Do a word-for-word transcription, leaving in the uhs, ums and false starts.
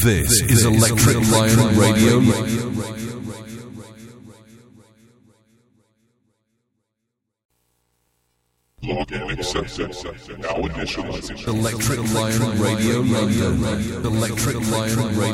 This is Electric Lion Radio. Login accepted. Now initializing. Electric Lion Radio. Electric Lion Radio.